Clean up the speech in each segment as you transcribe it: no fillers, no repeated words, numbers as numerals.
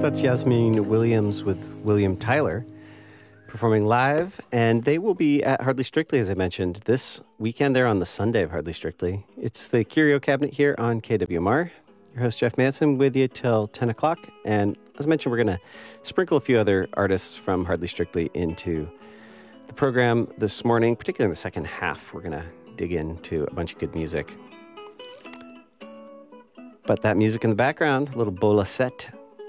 That's Yasmin Williams with William Tyler performing live, and they will be at Hardly Strictly, as I mentioned, this weekend. They're on the Sunday of Hardly Strictly. It's the Curio Cabinet here on KWMR. Your host, Jeff Manson, with you till 10 o'clock. And as I mentioned, we're going to sprinkle a few other artists from Hardly Strictly into the program this morning, particularly in the second half. We're going to dig into a bunch of good music. But that music in the background, a little bola set,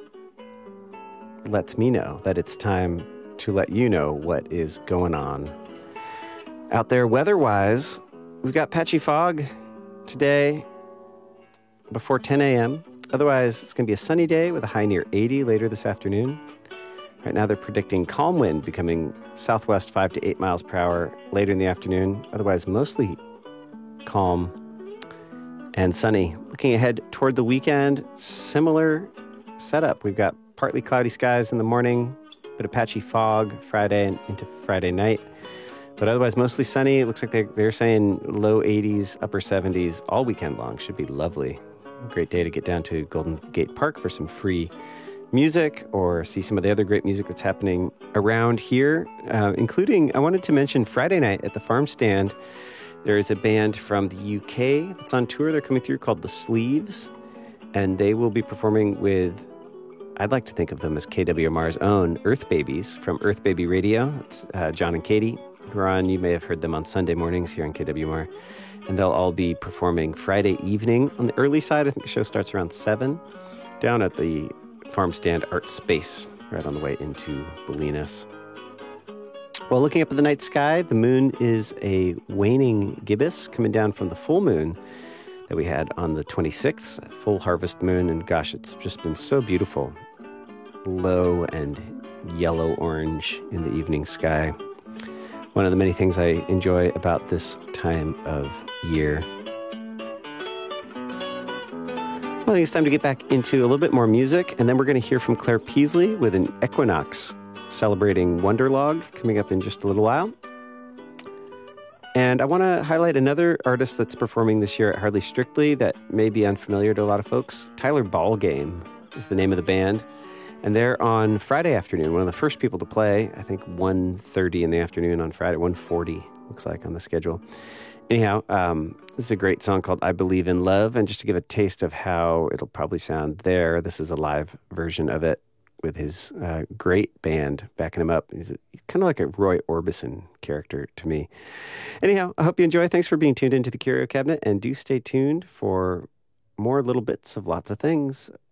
lets me know that it's time to let you know what is going on out there weather-wise. We've got patchy fog today before 10 a.m. Otherwise, it's going to be a sunny day with a high near 80 later this afternoon. Right now, they're predicting calm wind becoming southwest 5 to 8 miles per hour later in the afternoon. Otherwise, mostly calm and sunny. Looking ahead toward the weekend, similar setup. We've got partly cloudy skies in the morning, bit of patchy fog Friday and into Friday night. But otherwise, mostly sunny. It looks like they're saying low 80s, upper 70s all weekend long. Should be lovely. Great day to get down to Golden Gate Park for some free music or see some of the other great music that's happening around here, including, I wanted to mention Friday night at the Farm Stand. There is a band from the UK that's on tour. They're coming through called The Sleeves, and they will be performing with, I'd like to think of them as KWMR's own Earth Babies from Earth Baby Radio. It's John and Katie who are on. You may have heard them on Sunday mornings here on KWMR. And they'll all be performing Friday evening on the early side. I think the show starts around 7 down at the Farm Stand Art Space right on the way into Bolinas. Well, looking up at the night sky, the moon is a waning gibbous coming down from the full moon that we had on the 26th, a full harvest moon, and gosh, it's just been so beautiful. Low and yellow-orange in the evening sky. One of the many things I enjoy about this time of year. Well, I think it's time to get back into a little bit more music, and then we're going to hear from Claire Peasley with an Equinox celebrating Wonderlog coming up in just a little while. And I want to highlight another artist that's performing this year at Hardly Strictly that may be unfamiliar to a lot of folks. Tyler Ballgame is the name of the band. And they're on Friday afternoon, one of the first people to play, I think 1:30 in the afternoon on Friday, 1:40 looks like on the schedule. Anyhow, this is a great song called I Believe in Love. And just to give a taste of how it'll probably sound there, this is a live version of it with his great band backing him up. He's kind of like a Roy Orbison character to me. Anyhow, I hope you enjoy. Thanks for being tuned into the Curio Cabinet, and do stay tuned for more little bits of lots of things